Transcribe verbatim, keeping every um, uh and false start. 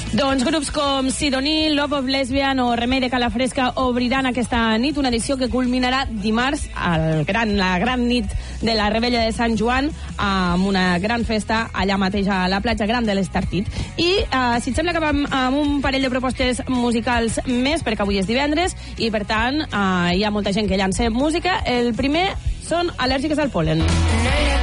Doncs grups com Sidoní, Love of Lesbian o Remei de Calafresca obriran aquesta nit una edició que culminarà dimarts, el gran, la gran nit de la Rebella de Sant Joan, amb una gran festa allà mateix a la platja gran de l'Estartit. I eh, si et sembla que vam amb un parell de propostes musicals més, perquè avui és divendres i per tant eh, hi ha molta gent que llança música. El primer són Al·lèrgiques al pol·len.